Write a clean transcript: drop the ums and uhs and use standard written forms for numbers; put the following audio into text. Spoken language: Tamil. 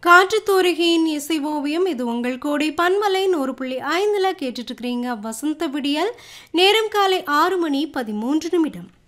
காற்று தூரிகையின் இசை ஓவியம். இது உங்கள் கோடை பன்மலை 100.5 கேட்டுட்டு இருக்கிறீங்க. வசந்த விடியல். நேரம் காலை 6 மணி 13 நிமிடம்.